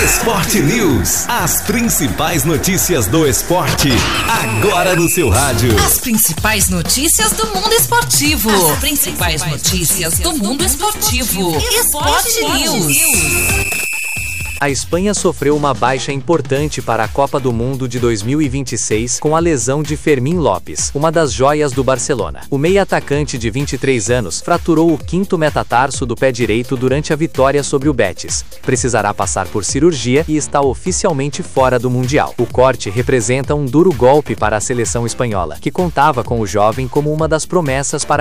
Esporte News, as principais notícias do esporte, agora no seu rádio. As principais notícias do mundo esportivo. As principais notícias do mundo esportivo. Esporte News. A Espanha sofreu uma baixa importante para a Copa do Mundo de 2026 com a lesão de Fermín López, uma das joias do Barcelona. O meia-atacante de 23 anos fraturou o quinto metatarso do pé direito durante a vitória sobre o Betis. Precisará passar por cirurgia e está oficialmente fora do Mundial. O corte representa um duro golpe para a seleção espanhola, que contava com o jovem como uma das promessas para